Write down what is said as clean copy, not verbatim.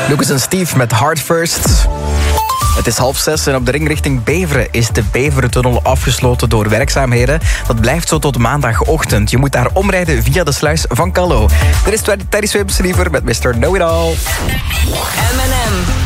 Lucas en Steve met Heart First. Het is 5:30 en op de ring richting Beveren is de Beverentunnel afgesloten door werkzaamheden. Dat blijft zo tot maandagochtend. Je moet daar omrijden via de sluis van Callo. Dit is Teddy Swims liever met Mr. Know-It-All. M&M.